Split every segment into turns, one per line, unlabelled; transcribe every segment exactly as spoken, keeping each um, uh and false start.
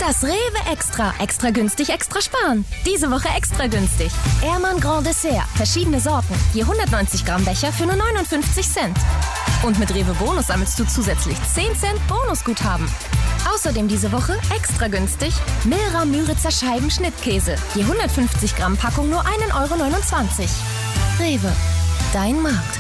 Das Rewe Extra. Extra günstig, extra sparen. Diese Woche extra günstig. Ehrmann Grand Dessert. Verschiedene Sorten. Je hundertneunzig Gramm Becher für nur neunundfünfzig Cent. Und mit Rewe Bonus sammelst du zusätzlich zehn Cent Bonusguthaben. Außerdem diese Woche extra günstig Milra Müritzer Scheiben Schnittkäse. Je hundertfünfzig Gramm Packung nur ein Euro neunundzwanzig. Rewe. Dein Markt.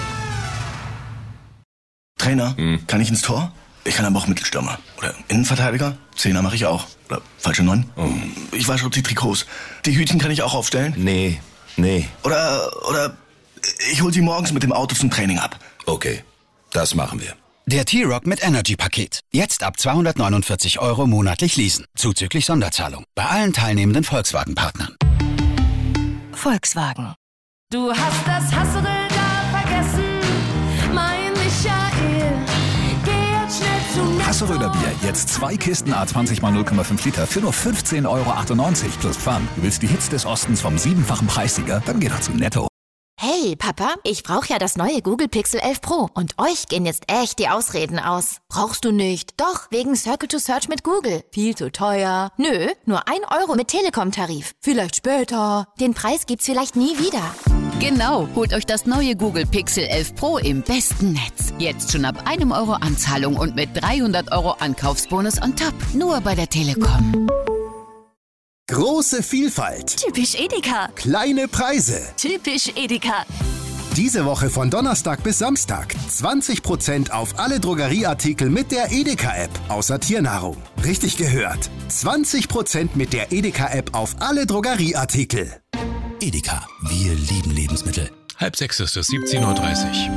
Trainer,
Hm.
kann ich ins Tor? Ich kann aber auch Mittelstürmer. Oder Innenverteidiger? Zehner mache ich auch. Oder falsche Neun?
Oh.
Ich wasche die Trikots. Die Hütchen kann ich auch aufstellen?
Nee, nee.
Oder, oder ich hol sie morgens mit dem Auto zum Training ab.
Okay, das machen wir.
Der T-Rock mit Energy-Paket. Jetzt ab zweihundertneunundvierzig Euro monatlich leasen. Zuzüglich Sonderzahlung. Bei allen teilnehmenden Volkswagen-Partnern.
Volkswagen.
Du hast das Hassel da vergessen, mein Michael. Geh jetzt schnell zu Netto.
Hasseröder Bier, jetzt zwei Kisten A zwanzig mal null Komma fünf Liter für nur fünfzehn Euro achtundneunzig plus Pfand. Du willst die Hits des Ostens vom siebenfachen Preissieger? Dann geh doch zu Netto.
Hey, Papa, ich brauche ja das neue Google Pixel elf Pro. Und euch gehen jetzt echt die Ausreden aus. Brauchst du nicht? Doch, wegen Circle to Search mit Google. Viel zu teuer. Nö, nur ein Euro mit Telekom-Tarif. Vielleicht später. Den Preis gibt's vielleicht nie wieder.
Genau, holt euch das neue Google Pixel elf Pro im besten Netz. Jetzt schon ab einem Euro Anzahlung und mit dreihundert Euro Ankaufsbonus on top. Nur bei der Telekom.
Große Vielfalt.
Typisch Edeka.
Kleine Preise.
Typisch Edeka.
Diese Woche von Donnerstag bis Samstag zwanzig Prozent auf alle Drogerieartikel mit der Edeka-App, außer Tiernahrung. Richtig gehört. zwanzig Prozent mit der Edeka-App auf alle Drogerieartikel.
Edeka. Wir lieben Lebensmittel.
Halb sechs ist es, siebzehn Uhr dreißig.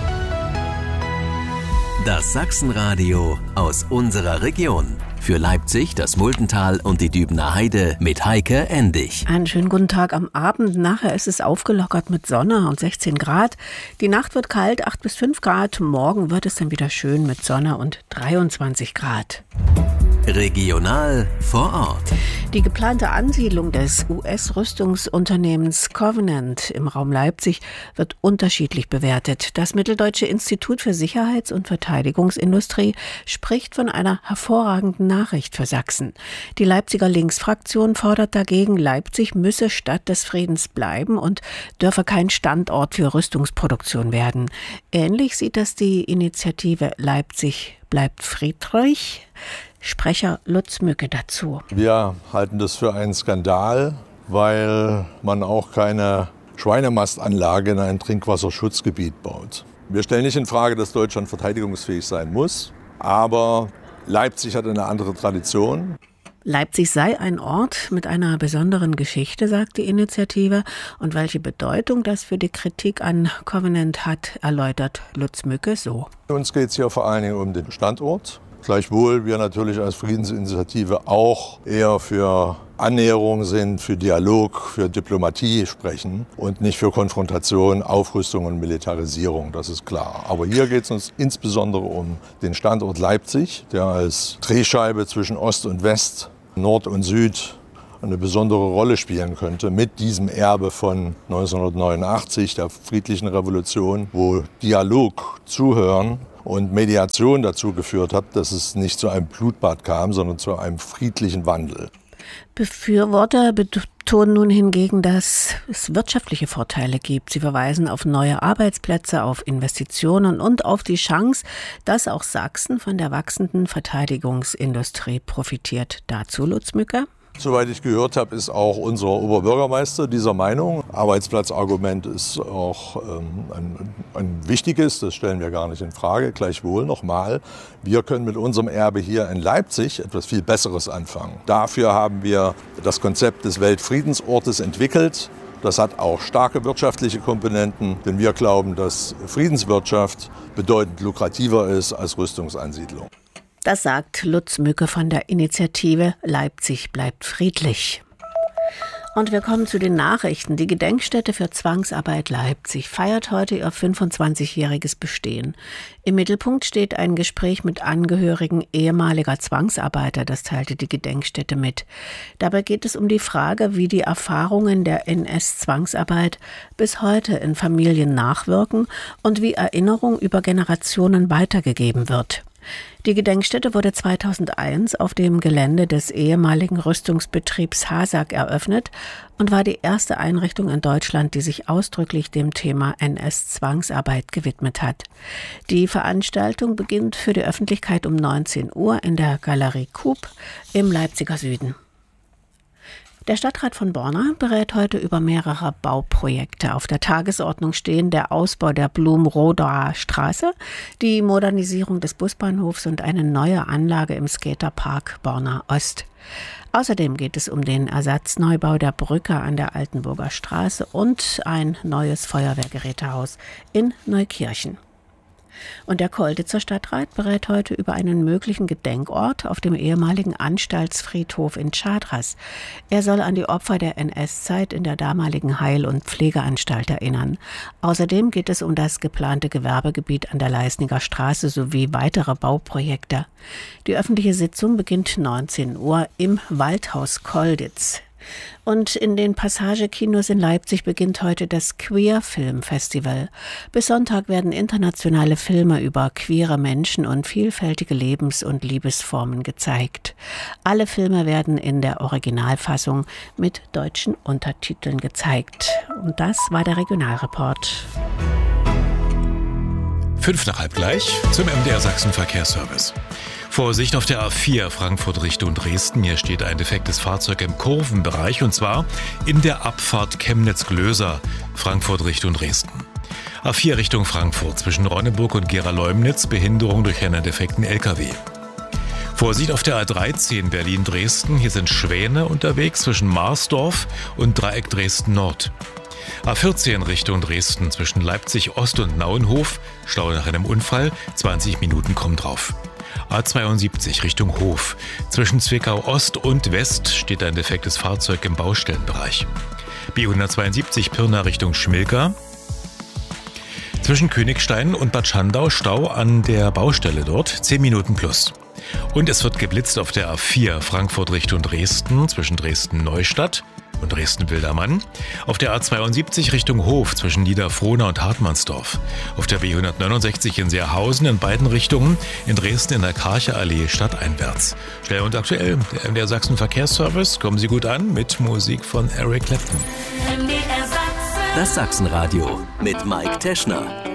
Das Sachsenradio aus unserer Region. Für Leipzig, das Muldental und die Dübener Heide mit Heike Endig.
Einen schönen guten Tag am Abend. Nachher ist es aufgelockert mit Sonne und sechzehn Grad. Die Nacht wird kalt, acht bis fünf Grad. Morgen wird es dann wieder schön mit Sonne und dreiundzwanzig Grad.
Regional vor Ort.
Die geplante Ansiedlung des U S-Rüstungsunternehmens Covenant im Raum Leipzig wird unterschiedlich bewertet. Das Mitteldeutsche Institut für Sicherheits- und Verteidigungsindustrie spricht von einer hervorragenden Nachricht für Sachsen. Die Leipziger Linksfraktion fordert dagegen, Leipzig müsse Stadt des Friedens bleiben und dürfe kein Standort für Rüstungsproduktion werden. Ähnlich sieht das die Initiative Leipzig bleibt friedlich. Sprecher Lutz Mücke dazu.
Wir halten das für einen Skandal, weil man auch keine Schweinemastanlage in ein Trinkwasserschutzgebiet baut. Wir stellen nicht in Frage, dass Deutschland verteidigungsfähig sein muss, aber Leipzig hat eine andere Tradition.
Leipzig sei ein Ort mit einer besonderen Geschichte, sagt die Initiative. Und welche Bedeutung das für die Kritik an Covenant hat, erläutert Lutz Mücke so.
Uns geht es hier vor allen Dingen um den Standort. Gleichwohl wir natürlich als Friedensinitiative auch eher für Annäherung sind, für Dialog, für Diplomatie sprechen und nicht für Konfrontation, Aufrüstung und Militarisierung, das ist klar. Aber hier geht es uns insbesondere um den Standort Leipzig, der als Drehscheibe zwischen Ost und West, Nord und Süd eine besondere Rolle spielen könnte mit diesem Erbe von neunzehnhundertneunundachtzig, der friedlichen Revolution, wo Dialog, Zuhören und Mediation dazu geführt hat, dass es nicht zu einem Blutbad kam, sondern zu einem friedlichen Wandel.
Befürworter betonen nun hingegen, dass es wirtschaftliche Vorteile gibt. Sie verweisen auf neue Arbeitsplätze, auf Investitionen und auf die Chance, dass auch Sachsen von der wachsenden Verteidigungsindustrie profitiert. Dazu Lutz Mücke.
Soweit ich gehört habe, ist auch unser Oberbürgermeister dieser Meinung. Arbeitsplatzargument ist auch ähm, ein, ein wichtiges, das stellen wir gar nicht in Frage. Gleichwohl nochmal, wir können mit unserem Erbe hier in Leipzig etwas viel Besseres anfangen. Dafür haben wir das Konzept des Weltfriedensortes entwickelt. Das hat auch starke wirtschaftliche Komponenten, denn wir glauben, dass Friedenswirtschaft bedeutend lukrativer ist als Rüstungsansiedlung.
Das sagt Lutz Mücke von der Initiative Leipzig bleibt friedlich. Und wir kommen zu den Nachrichten. Die Gedenkstätte für Zwangsarbeit Leipzig feiert heute ihr fünfundzwanzigjähriges Bestehen. Im Mittelpunkt steht ein Gespräch mit Angehörigen ehemaliger Zwangsarbeiter, das teilte die Gedenkstätte mit. Dabei geht es um die Frage, wie die Erfahrungen der N S-Zwangsarbeit bis heute in Familien nachwirken und wie Erinnerung über Generationen weitergegeben wird. Die Gedenkstätte wurde zweitausendeins auf dem Gelände des ehemaligen Rüstungsbetriebs HASAG eröffnet und war die erste Einrichtung in Deutschland, die sich ausdrücklich dem Thema N S-Zwangsarbeit gewidmet hat. Die Veranstaltung beginnt für die Öffentlichkeit um neunzehn Uhr in der Galerie Coop im Leipziger Süden. Der Stadtrat von Borna berät heute über mehrere Bauprojekte. Auf der Tagesordnung stehen der Ausbau der Blum-Rodower Straße, die Modernisierung des Busbahnhofs und eine neue Anlage im Skaterpark Borna Ost. Außerdem geht es um den Ersatzneubau der Brücke an der Altenburger Straße und ein neues Feuerwehrgerätehaus in Neukirchen. Und der Kolditzer Stadtrat berät heute über einen möglichen Gedenkort auf dem ehemaligen Anstaltsfriedhof in Chadras. Er soll an die Opfer der N S-Zeit in der damaligen Heil- und Pflegeanstalt erinnern. Außerdem geht es um das geplante Gewerbegebiet an der Leisniger Straße sowie weitere Bauprojekte. Die öffentliche Sitzung beginnt neunzehn Uhr im Waldhaus Kolditz. Und in den Passagekinos in Leipzig beginnt heute das Queer Film Festival. Bis Sonntag werden internationale Filme über queere Menschen und vielfältige Lebens- und Liebesformen gezeigt. Alle Filme werden in der Originalfassung mit deutschen Untertiteln gezeigt. Und das war der Regionalreport.
Fünf nach halb gleich zum M D R Sachsen Verkehrsservice. Vorsicht auf der A vier Frankfurt Richtung Dresden. Hier steht ein defektes Fahrzeug im Kurvenbereich und zwar in der Abfahrt Chemnitz-Glöser, Frankfurt Richtung Dresden. A vier Richtung Frankfurt zwischen Ronneburg und Gera-Leumnitz, Behinderung durch einen defekten L K W. Vorsicht auf der A dreizehn Berlin-Dresden. Hier sind Schwäne unterwegs zwischen Marsdorf und Dreieck Dresden-Nord. A vierzehn Richtung Dresden zwischen Leipzig Ost und Nauenhof, Stau nach einem Unfall, zwanzig Minuten kommen drauf. A zweiundsiebzig Richtung Hof. Zwischen Zwickau Ost und West steht ein defektes Fahrzeug im Baustellenbereich. B hundertzweiundsiebzig Pirna Richtung Schmilka. Zwischen Königstein und Bad Schandau Stau an der Baustelle dort, zehn Minuten plus. Und es wird geblitzt auf der A vier Frankfurt Richtung Dresden zwischen Dresden-Neustadt und Dresden-Wildermann. Auf der A zweiundsiebzig Richtung Hof zwischen Niederfrohna und Hartmannsdorf. Auf der B hundertneunundsechzig in Seerhausen in beiden Richtungen. In Dresden in der Karcher Allee stadteinwärts. Schnell und aktuell, der M D R Sachsen Verkehrsservice. Kommen Sie gut an mit Musik von Eric Clapton.
Das Sachsenradio mit Mike Teschner.